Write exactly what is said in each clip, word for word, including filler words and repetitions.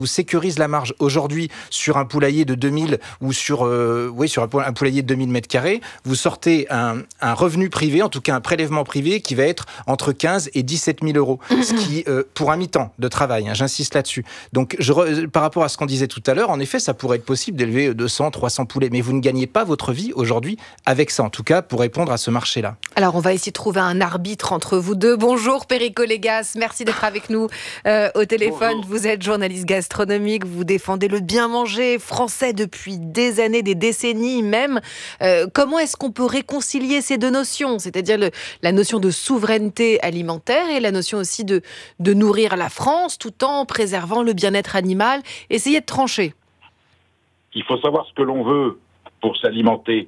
vous sécurise la marge. Aujourd'hui, sur un poulailler de deux mille ou sur, euh, oui, sur un, un poulailler de deux mille mètres carrés, vous sortez un, un revenu privé, en tout cas un prélèvement privé qui va être entre quinze et dix-sept mille euros, ce qui, euh, pour un mi-temps de travail, hein, j'insiste là-dessus. Donc, je re, par rapport à ce qu'on disait tout à l'heure, en effet, ça pourrait être possible d'élever deux cents, trois cents poulets, mais vous ne gagnez pas votre vie aujourd'hui avec ça, en tout cas, pour répondre à ce marché-là. Alors, on va essayer de trouver un arbitre entre vous deux. Bonjour, Perico Légas, merci d'être avec nous euh, au téléphone. Bonjour. Vous êtes journaliste gastronomique, vous défendez le bien manger français depuis des années, des décennies même. Euh, comment est-ce qu'on peut réconcilier ces deux notions, c'est-à-dire le, la notion de souveraineté alimentaire et la notion aussi de, de nourrir la France tout en préservant le bien-être animal? Essayez de trancher. Il faut savoir ce que l'on veut pour s'alimenter.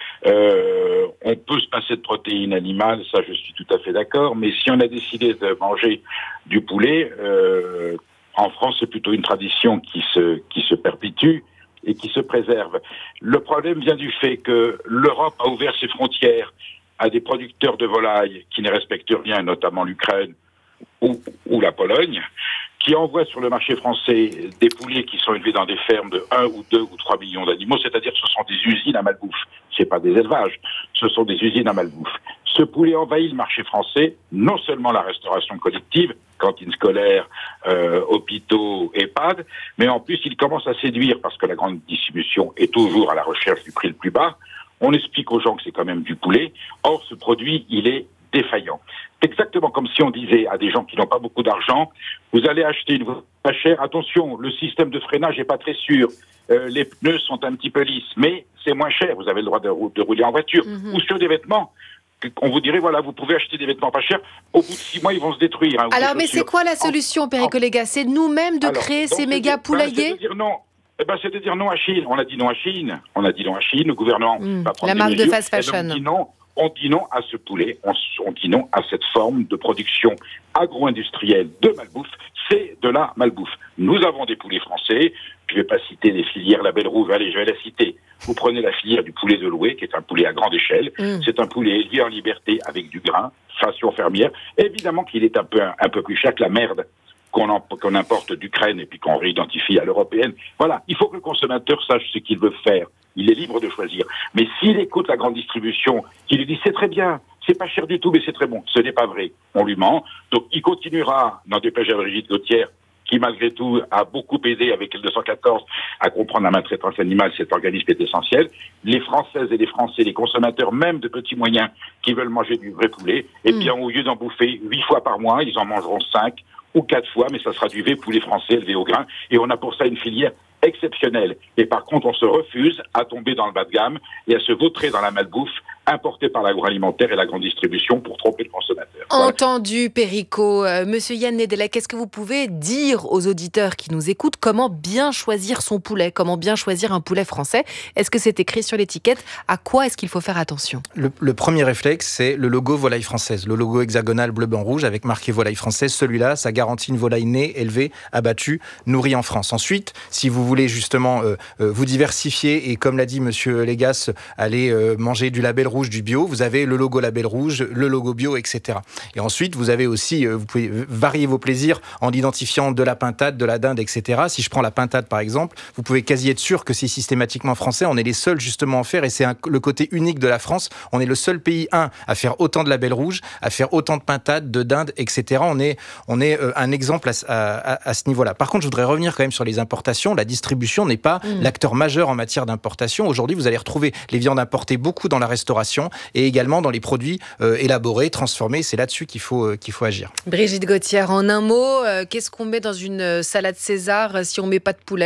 Euh, on peut se passer de protéines animales, ça je suis tout à fait d'accord, mais si on a décidé de manger du poulet, euh, en France c'est plutôt une tradition qui se, qui se perpétue et qui se préserve. Le problème vient du fait que l'Europe a ouvert ses frontières à des producteurs de volailles qui ne respectent rien, notamment l'Ukraine ou, ou la Pologne, qui envoient sur le marché français des poulets qui sont élevés dans des fermes de un ou deux ou trois millions d'animaux, c'est-à-dire que ce sont des usines à malbouffe. C'est pas des élevages, ce sont des usines à malbouffe. Ce poulet envahit le marché français, non seulement la restauration collective, cantines scolaires, euh, hôpitaux, EHPAD, mais en plus il commence à séduire parce que la grande distribution est toujours à la recherche du prix le plus bas. On explique aux gens que c'est quand même du poulet. Or, ce produit, il est défaillant. C'est exactement comme si on disait à des gens qui n'ont pas beaucoup d'argent, vous allez acheter une voiture pas chère, attention, le système de freinage n'est pas très sûr, euh, les pneus sont un petit peu lisses, mais c'est moins cher, vous avez le droit de, de rouler en voiture, mm-hmm. ou sur des vêtements. On vous dirait, voilà, vous pouvez acheter des vêtements pas chers, au bout de six mois, ils vont se détruire. Hein, alors, mais c'est quoi la solution, Perico Légas? C'est nous-mêmes de alors, créer ces méga poulaillers? C'est de dire non. Eh ben, c'est de dire non à Chine. On a dit non à Chine. On a dit non à Chine. Le gouvernement mmh, va prendre la des marque mesures. de fast fashion. On dit non. On dit non à ce poulet. On, on dit non à cette forme de production agro-industrielle de malbouffe. C'est de la malbouffe. Nous avons des poulets français. Je ne vais pas citer les filières Label Rouge. Allez, je vais la citer. Vous prenez la filière du poulet de Loué, qui est un poulet à grande échelle. Mmh. C'est un poulet élevé en liberté avec du grain, façon fermière. Évidemment qu'il est un peu, un, un peu plus cher que la merde qu'on, en, qu'on importe d'Ukraine et puis qu'on réidentifie à l'européenne. Voilà, il faut que le consommateur sache ce qu'il veut faire. Il est libre de choisir. Mais s'il écoute la grande distribution, qui lui dit c'est très bien, c'est pas cher du tout, mais c'est très bon, ce n'est pas vrai. On lui ment. Donc il continuera, n'en déplaise à Brigitte Gauthier, qui malgré tout a beaucoup aidé avec le deux cent quatorze à comprendre la maltraitance animale, cet organisme est essentiel. Les Françaises et les Français, les consommateurs même de petits moyens qui veulent manger du vrai poulet, eh bien au lieu d'en bouffer huit fois par mois, ils en mangeront cinq ou quatre fois, mais ça sera du vrai poulet français élevé au grain. Et on a pour ça une filière exceptionnelle. Et par contre, on se refuse à tomber dans le bas de gamme et à se vautrer dans la malbouffe importée par l'agroalimentaire et la grande distribution pour tromper le consommateur. Entendu, Perico. Euh, Monsieur Yann Nedelec, est-ce que vous pouvez dire aux auditeurs qui nous écoutent comment bien choisir son poulet, comment bien choisir un poulet français? Est-ce que c'est écrit sur l'étiquette? À quoi est-ce qu'il faut faire attention? le, le premier réflexe, c'est le logo volaille française. Le logo hexagonal bleu-blanc-rouge avec marqué volaille française. Celui-là, ça garantit une volaille née, élevée, abattue, nourrie en France. Ensuite, si vous voulez justement euh, euh, vous diversifier et comme l'a dit Monsieur Légas, aller euh, manger du label rouge, du bio, vous avez le logo label rouge, le logo bio, et cetera. Et ensuite, vous avez aussi, euh, vous pouvez varier vos plaisirs en identifiant de la pintade, de la dinde, et cetera. Si je prends la pintade par exemple, vous pouvez quasi être sûr que c'est systématiquement français. On est les seuls justement à en faire et c'est un, le côté unique de la France. On est le seul pays, un, à faire autant de label rouge, à faire autant de pintade, de dinde, et cetera. On est, on est euh, un exemple à, à, à ce niveau-là. Par contre, je voudrais revenir quand même sur les importations. La distribution n'est pas mmh. l'acteur majeur en matière d'importation. Aujourd'hui, vous allez retrouver les viandes importées beaucoup dans la restauration et également dans les produits euh, élaborés, transformés. C'est là-dessus qu'il faut, euh, qu'il faut agir. Brigitte Gauthier, en un mot, euh, qu'est-ce qu'on met dans une salade César si on ne met pas de poulet ?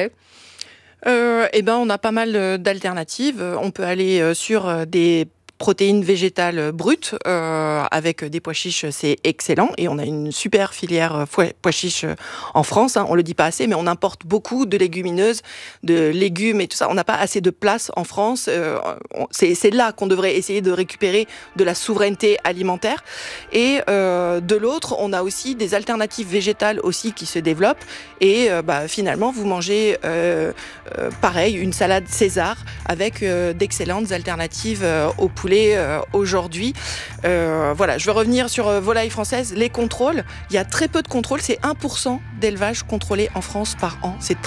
euh, Eh ben, on a pas mal d'alternatives. On peut aller sur des protéines végétales brutes euh, avec des pois chiches, c'est excellent et on a une super filière pois chiches en France, hein, on le dit pas assez, mais on importe beaucoup de légumineuses, de légumes et tout ça. On n'a pas assez de place en France. Euh, on, c'est, c'est là qu'on devrait essayer de récupérer de la souveraineté alimentaire. Et euh, de l'autre, on a aussi des alternatives végétales aussi qui se développent. Et euh, bah, finalement, vous mangez euh, euh, pareil une salade César avec euh, d'excellentes alternatives euh, au poulet. poulet euh, aujourd'hui. Euh, voilà, je veux revenir sur euh, volaille française. Les contrôles, il y a très peu de contrôles. C'est un pour cent d'élevage contrôlé en France par an. C'est